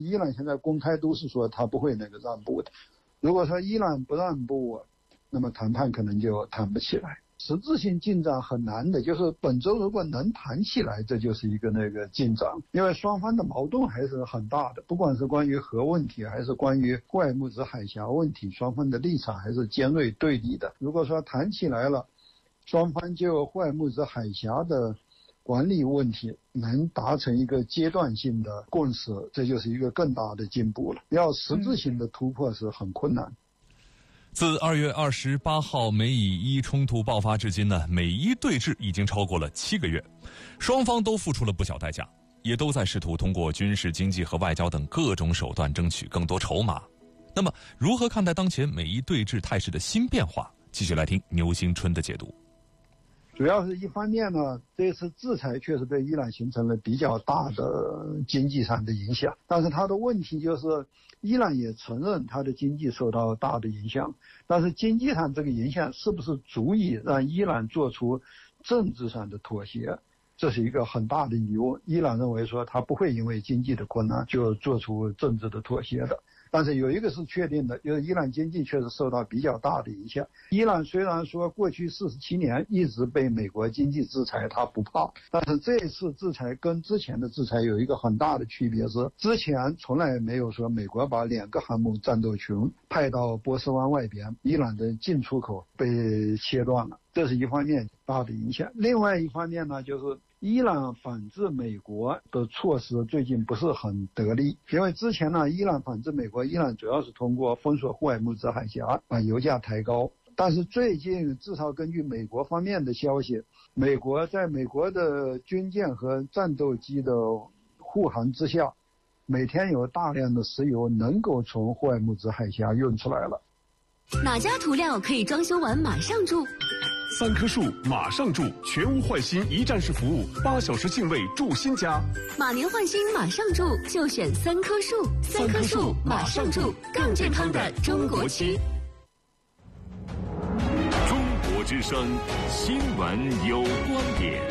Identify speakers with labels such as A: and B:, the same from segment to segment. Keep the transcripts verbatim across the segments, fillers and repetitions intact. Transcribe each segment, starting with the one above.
A: 伊朗现在公开都是说他不会那个让步的。如果说伊朗不让步，那么谈判可能就谈不起来。实质性进展很难的，就是本周如果能谈起来，这就是一个那个进展，因为双方的矛盾还是很大的，不管是关于核问题还是关于霍尔木兹海峡问题，双方的立场还是尖锐对立的。如果说谈起来了，双方就霍尔木兹海峡的管理问题能达成一个阶段性的共识，这就是一个更大的进步了。要实质性的突破是很困难。
B: 自二月二十八号美以伊冲突爆发至今呢，美伊对峙已经超过了七个月，双方都付出了不小代价，也都在试图通过军事、经济和外交等各种手段争取更多筹码。那么，如何看待当前美伊对峙态势的新变化？继续来听牛星春的解读。
A: 主要是一方面呢，这次制裁确实对伊朗形成了比较大的经济上的影响，但是它的问题就是伊朗也承认它的经济受到大的影响，但是经济上这个影响是不是足以让伊朗做出政治上的妥协，这是一个很大的疑问。伊朗认为说它不会因为经济的困难就做出政治的妥协的。但是有一个是确定的，就是伊朗经济确实受到比较大的影响。伊朗虽然说过去四十七年一直被美国经济制裁，它不怕，但是这次制裁跟之前的制裁有一个很大的区别，是之前从来没有说美国把两个航母战斗群派到波斯湾外边，伊朗的进出口被切断了，这是一方面大的影响。另外一方面呢，就是伊朗反制美国的措施最近不是很得力，因为之前呢，伊朗反制美国，伊朗主要是通过封锁霍尔木兹海峡把油价抬高。但是最近至少根据美国方面的消息，美国在美国的军舰和战斗机的护航之下，每天有大量的石油能够从霍尔木兹海峡运出来了。
C: 哪家涂料可以装修完马上住？
D: 三棵树马上住，全屋换新一站式服务，八小时净位住新家。
C: 马年换新马上住，就选三棵树。三棵树马上住，更健康的中国区。
D: 中国之声新闻有观点。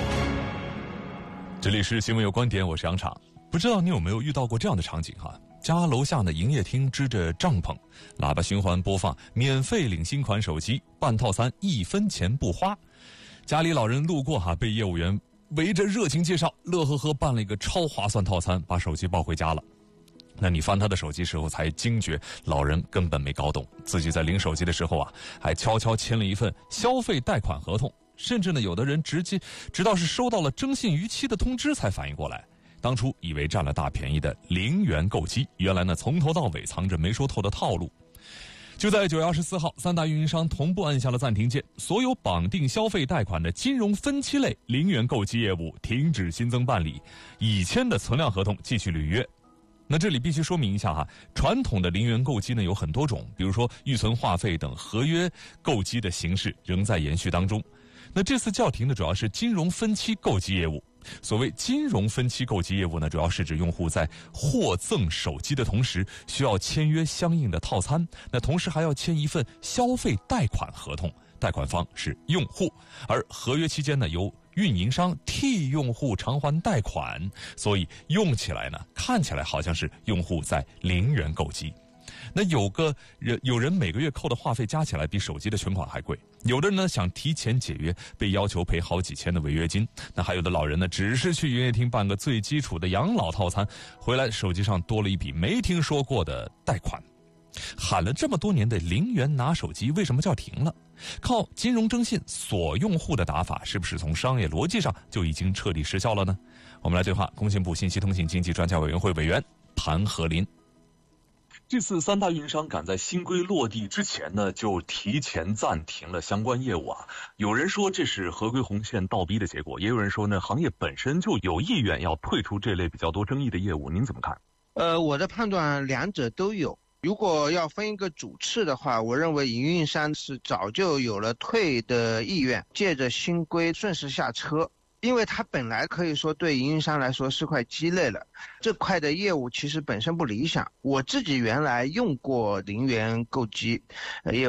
B: 这里是新闻有观点，我是杨昶。不知道你有没有遇到过这样的场景哈？家楼下的营业厅支着帐篷，喇叭循环播放免费领新款手机，办套餐一分钱不花。家里老人路过哈，被业务员围着热情介绍，乐呵呵办了一个超划算套餐，把手机抱回家了。那你翻他的手机时候才惊觉，老人根本没搞懂，自己在领手机的时候啊，还悄悄签了一份消费贷款合同，甚至呢，有的人直接直到是收到了征信逾期的通知才反应过来。当初以为占了大便宜的零元购机，原来呢从头到尾藏着没说透的套路。就在九月二十四号，三大运营商同步按下了暂停键，所有绑定消费贷款的金融分期类零元购机业务停止新增办理，已签的存量合同继续履约。那这里必须说明一下哈，传统的零元购机呢有很多种，比如说预存话费等合约购机的形式仍在延续当中。那这次叫停的主要是金融分期购机业务。所谓金融分期购机业务呢，主要是指用户在获赠手机的同时，需要签约相应的套餐，那同时还要签一份消费贷款合同，贷款方是用户，而合约期间呢，由运营商替用户偿还贷款，所以用起来呢，看起来好像是用户在零元购机。那有个人有人每个月扣的话费加起来比手机的全款还贵，有的人呢想提前解约，被要求赔好几千的违约金，那还有的老人呢只是去营业厅办个最基础的养老套餐，回来手机上多了一笔没听说过的贷款。喊了这么多年的零元拿手机为什么叫停了？靠金融征信锁用户的打法是不是从商业逻辑上就已经彻底失效了呢？我们来对话工信部信息通信经济专家委员会委员谭和林。
E: 这次三大运营商赶在新规落地之前呢，就提前暂停了相关业务啊。有人说这是合规红线倒逼的结果，也有人说呢，行业本身就有意愿要退出这类比较多争议的业务。您怎么看？
F: 呃，我的判断两者都有。如果要分一个主次的话，我认为营运商是早就有了退的意愿，借着新规顺势下车。因为它本来可以说对营运商来说是块鸡肋了，这块的业务其实本身不理想。我自己原来用过零元购机呃业务，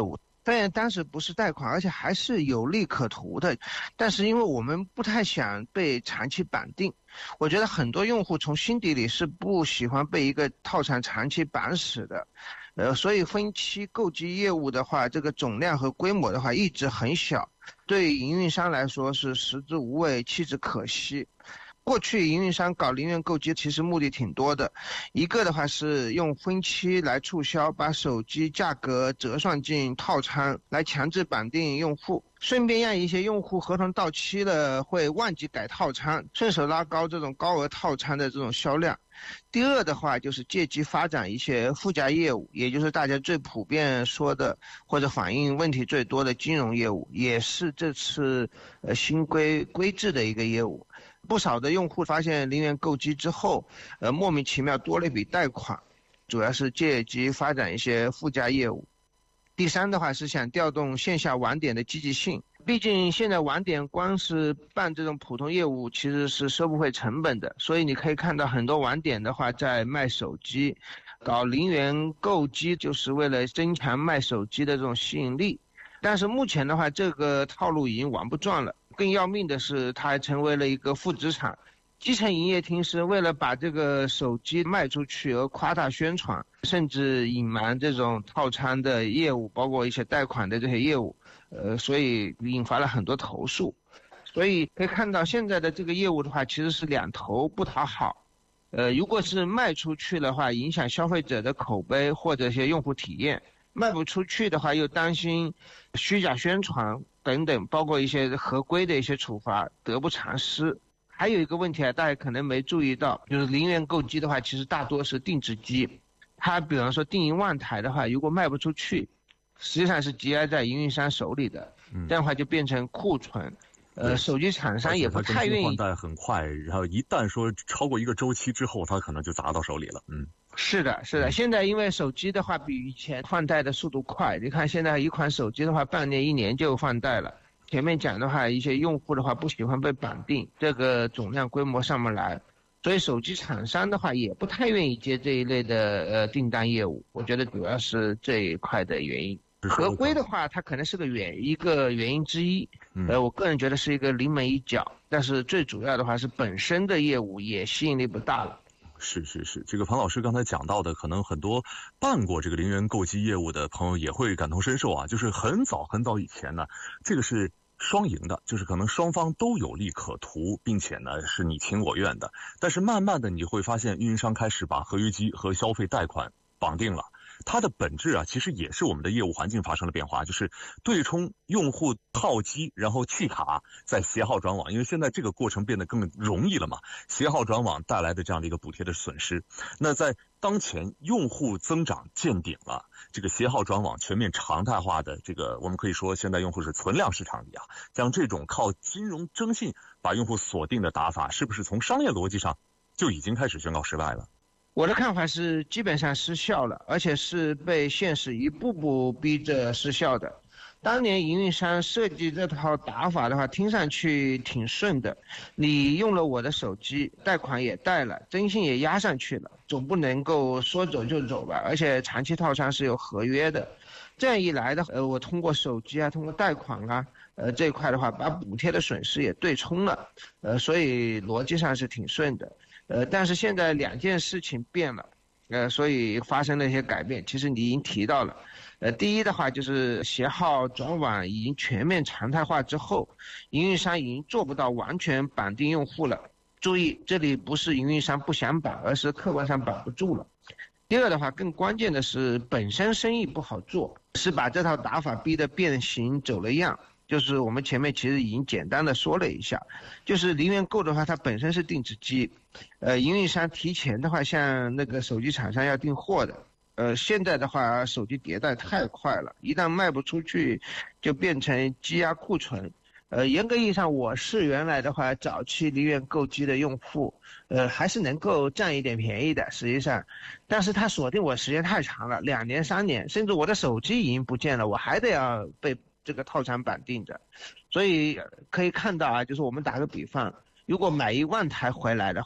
F: 虽然当时不是贷款，而且还是有利可图的，但是因为我们不太想被长期绑定，我觉得很多用户从心底里是不喜欢被一个套餐长期绑死的，呃，所以分期购机业务的话，这个总量和规模的话一直很小，对营运商来说是食之无味，弃之可惜。过去营运商搞零元购机其实目的挺多的，一个的话是用分期来促销，把手机价格折算进套餐来强制绑定用户，顺便让一些用户合同到期了会忘记改套餐，顺手拉高这种高额套餐的这种销量。第二的话就是借机发展一些附加业务，也就是大家最普遍说的或者反映问题最多的金融业务，也是这次呃新规规制的一个业务。不少的用户发现零元购机之后，呃，莫名其妙多了一笔贷款，主要是借机发展一些附加业务。第三的话是想调动线下网点的积极性，毕竟现在网点光是办这种普通业务其实是收不回成本的，所以你可以看到很多网点的话在卖手机，搞零元购机就是为了增强卖手机的这种吸引力。但是目前的话，这个套路已经玩不转了。更要命的是，它还成为了一个负资产。基层营业厅是为了把这个手机卖出去而夸大宣传，甚至隐瞒这种套餐的业务，包括一些贷款的这些业务，呃，所以引发了很多投诉。所以可以看到，现在的这个业务的话，其实是两头不讨好。呃，如果是卖出去的话，影响消费者的口碑或者一些用户体验；卖不出去的话，又担心虚假宣传等等，包括一些合规的一些处罚得不偿失。还有一个问题啊，大家可能没注意到，就是零元购机的话，其实大多是定制机。它比方说定一万台的话，如果卖不出去，实际上是积压在营运商手里的，这样的话就变成库存。呃，手机厂商也不太愿意
E: 换代很快，然后一旦说超过一个周期之后，它可能就砸到手里了。嗯，
F: 是的，是的。现在因为手机的话比以前换代的速度快，你看现在一款手机的话，半年一年就换代了。前面讲的话，一些用户的话不喜欢被绑定，这个总量规模上不来，所以手机厂商的话也不太愿意接这一类的呃订单业务。我觉得主要是这一块的原因。合规的话，它可能是个原一个原因之一，呃，我个人觉得是一个临门一脚，但是最主要的话是本身的业务也吸引力不大了。
E: 是是是，这个庞老师刚才讲到的，可能很多办过这个零元购机业务的朋友也会感同身受啊。就是很早很早以前呢，这个是双赢的，就是可能双方都有利可图，并且呢是你情我愿的。但是慢慢的你会发现，运营商开始把合约机和消费贷款绑定了。它的本质啊，其实也是我们的业务环境发生了变化，就是对冲用户套机，然后弃卡，再携号转网。因为现在这个过程变得更容易了嘛，携号转网带来的这样的一个补贴的损失。那在当前用户增长见顶了，这个携号转网全面常态化的这个，我们可以说现在用户是存量市场里啊，像这种靠金融征信把用户锁定的打法，是不是从商业逻辑上就已经开始宣告失败了？
F: 我的看法是基本上失效了，而且是被现实一步步逼着失效的。当年营运商设计这套打法的话，听上去挺顺的，你用了我的手机，贷款也贷了，征信也压上去了，总不能够说走就走吧？而且长期套餐是有合约的，这样一来的，呃，我通过手机啊，通过贷款啊，呃，这一块的话，把补贴的损失也对冲了，呃，所以逻辑上是挺顺的。呃，但是现在两件事情变了，呃，所以发生了一些改变。其实你已经提到了，呃，第一的话就是携号转网已经全面常态化之后，营运商已经做不到完全绑定用户了。注意，这里不是营运商不想绑，而是客观上绑不住了。第二的话，更关键的是本身生意不好做，是把这套打法逼得变形走了样。就是我们前面其实已经简单的说了一下，就是零元购的话，它本身是定制机，呃，营运商提前的话，像那个手机厂商要订货的，呃，现在的话手机迭代太快了，一旦卖不出去，就变成积压库存。呃，严格意义上，我是原来的话早期零元购机的用户，呃，还是能够占一点便宜的，实际上，但是他锁定我时间太长了，两年三年，甚至我的手机已经不见了，我还得要被这个套餐绑定着，所以可以看到啊，就是我们打个比方，如果买一万台回来的话，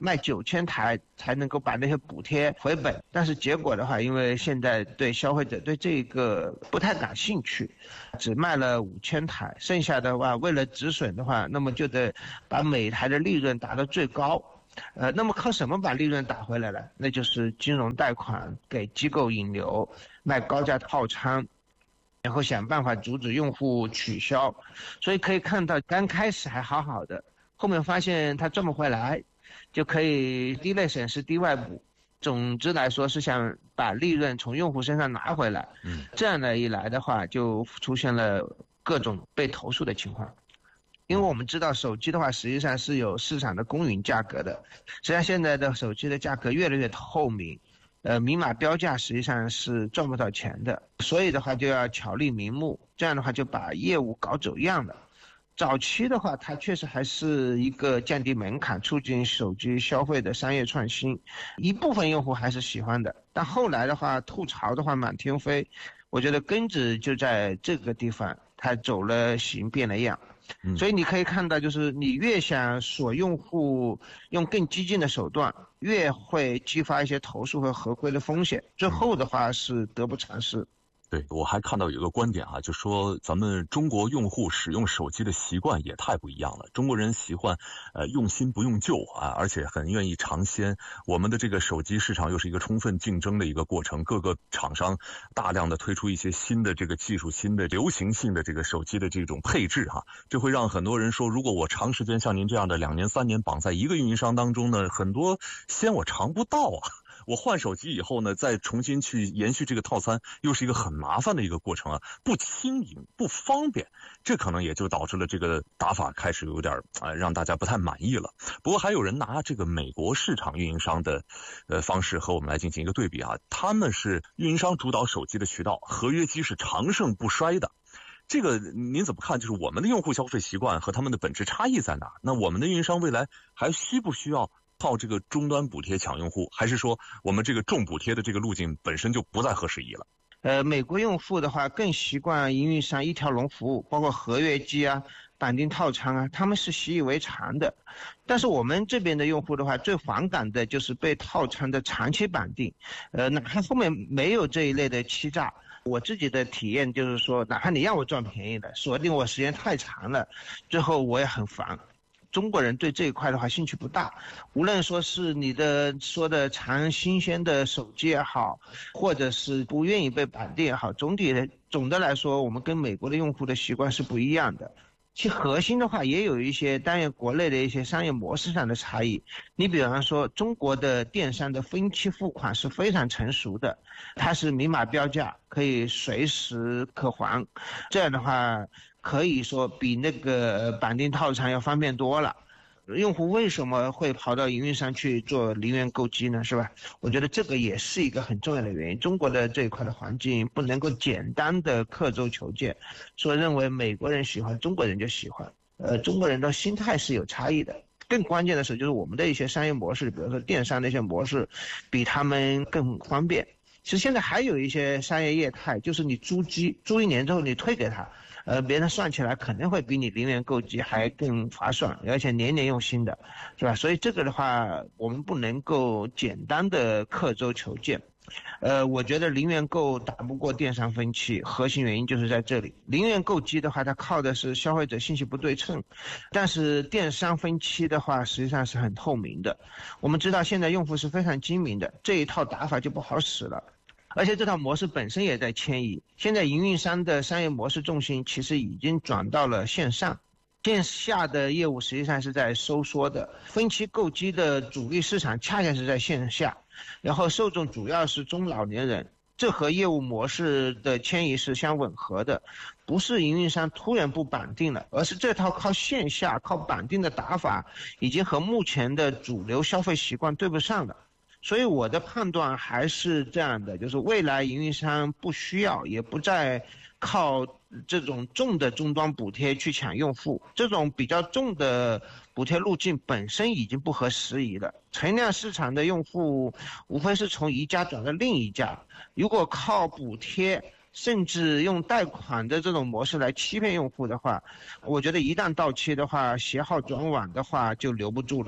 F: 卖九千台才能够把那些补贴回本。但是结果的话，因为现在对消费者对这个不太感兴趣，只卖了五千台，剩下的话为了止损的话，那么就得把每台的利润打到最高。呃，那么靠什么把利润打回来了？那就是金融贷款给机构引流，卖高价套餐，然后想办法阻止用户取消。所以可以看到刚开始还好好的，后面发现它赚不回来，就可以低类省时低外补。总之来说是想把利润从用户身上拿回来。嗯，这样的一来的话，就出现了各种被投诉的情况。因为我们知道手机的话实际上是有市场的公允价格的，实际上现在的手机的价格越来越透明，呃，明码标价实际上是赚不到钱的，所以的话就要巧立名目，这样的话就把业务搞走样了。早期的话它确实还是一个降低门槛促进手机消费的商业创新，一部分用户还是喜欢的，但后来的话吐槽的话满天飞，我觉得根子就在这个地方，它走了形变了样。所以你可以看到，就是你越想锁用户用更激进的手段，越会激发一些投诉和合规的风险，最后的话是得不偿失。
E: 对，我还看到有一个观点啊，就说咱们中国用户使用手机的习惯也太不一样了。中国人习惯呃用新不用旧啊，而且很愿意尝鲜。我们的这个手机市场又是一个充分竞争的一个过程，各个厂商大量的推出一些新的这个技术、新的流行性的这个手机的这种配置哈、啊，这会让很多人说，如果我长时间像您这样的两年三年绑在一个运营商当中呢，很多鲜我尝不到啊。我换手机以后呢，再重新去延续这个套餐，又是一个很麻烦的一个过程啊，不轻盈，不方便，这可能也就导致了这个打法开始有点啊、呃、让大家不太满意了。不过还有人拿这个美国市场运营商的呃方式和我们来进行一个对比啊，他们是运营商主导手机的渠道，合约机是长盛不衰的。这个您怎么看？就是我们的用户消费习惯和他们的本质差异在哪？那我们的运营商未来还需不需要靠这个终端补贴抢用户，还是说我们这个重补贴的这个路径本身就不再合时宜了？
F: 呃，美国用户的话更习惯营运商一条龙服务，包括合约机啊、绑定套餐啊，他们是习以为常的。但是我们这边的用户的话，最反感的就是被套餐的长期绑定，呃，哪怕后面没有这一类的欺诈。我自己的体验就是说，哪怕你让我赚便宜的，锁定我时间太长了，最后我也很烦。中国人对这一块的话兴趣不大，无论说是你的说的尝新鲜的手机也好，或者是不愿意被绑定也好，总体的总的来说，我们跟美国的用户的习惯是不一样的。其核心的话也有一些当然国内的一些商业模式上的差异。你比方说中国的电商的分期付款是非常成熟的，它是明码标价，可以随时可还，这样的话可以说比那个绑定套餐要方便多了。用户为什么会跑到营运商去做零元购机呢？是吧？我觉得这个也是一个很重要的原因。中国的这一块的环境不能够简单的刻舟求剑，说认为美国人喜欢中国人就喜欢，呃，中国人的心态是有差异的。更关键的是，就是我们的一些商业模式，比如说电商的一些模式，比他们更方便。其实现在还有一些商业业态，就是你租机，租一年之后你退给他。呃，别人算起来可能会比你零元购机还更划算，而且年年用新的，是吧？所以这个的话，我们不能够简单的刻舟求剑。呃，我觉得零元购打不过电商分期，核心原因就是在这里。零元购机的话，它靠的是消费者信息不对称，但是电商分期的话，实际上是很透明的。我们知道现在用户是非常精明的，这一套打法就不好使了。而且这套模式本身也在迁移，现在营运商的商业模式重心其实已经转到了线上，线下的业务实际上是在收缩的，分期购机的主力市场恰恰是在线下，然后受众主要是中老年人，这和业务模式的迁移是相吻合的，不是营运商突然不绑定了，而是这套靠线下靠绑定的打法已经和目前的主流消费习惯对不上了。所以我的判断还是这样的，就是未来营运商不需要也不再靠这种重的终端补贴去抢用户，这种比较重的补贴路径本身已经不合时宜了。存量市场的用户无非是从一家转到另一家，如果靠补贴甚至用贷款的这种模式来欺骗用户的话，我觉得一旦到期的话，携号转网的话就留不住了。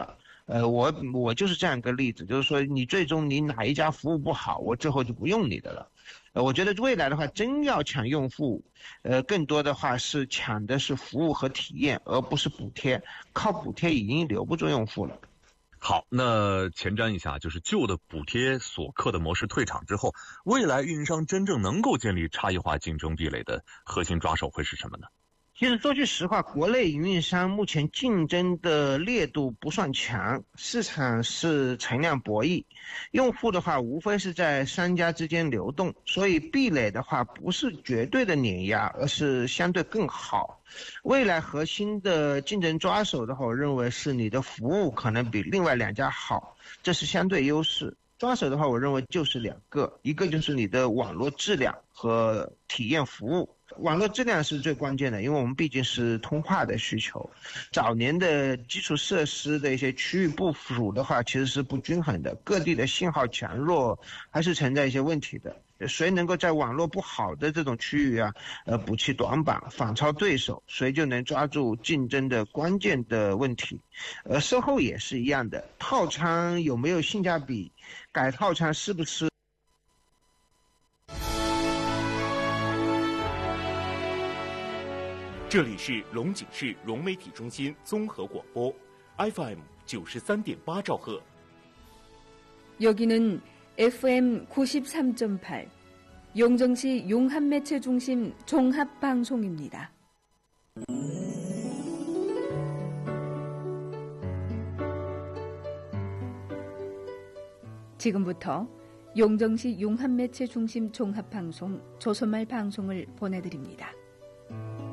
F: 呃，我我就是这样一个例子，就是说你最终你哪一家服务不好，我最后就不用你的了。呃，我觉得未来的话，真要抢用户，呃，更多的话是抢的是服务和体验，而不是补贴。靠补贴已经留不住用户了。
E: 好，那前瞻一下，就是旧的补贴索客的模式退场之后，未来运营商真正能够建立差异化竞争壁垒的核心抓手会是什么呢？
F: 其实说句实话，国内营运商目前竞争的烈度不算强，市场是存量博弈，用户的话无非是在商家之间流动，所以壁垒的话不是绝对的碾压，而是相对更好。未来核心的竞争抓手的话，我认为是你的服务可能比另外两家好，这是相对优势。抓手的话，我认为就是两个，一个就是你的网络质量和体验服务。网络质量是最关键的，因为我们毕竟是通话的需求。早年的基础设施的一些区域部署的话，其实是不均衡的，各地的信号强弱还是存在一些问题的。谁能够在网络不好的这种区域啊，呃，补齐短板，反超对手，谁就能抓住竞争的关键的问题。呃，售后也是一样的，套餐有没有性价比，改套餐是不是？
G: 这里是龙井市融媒体中心综合广播 에프 엠九十三点八兆赫。
H: 여기는 에프 엠 구십삼 점 팔 용정시 용합매체중심 종합방송입니다. 지금부터 용정시 용합매체중심 종합방송 조선말 방송을 보내드립니다.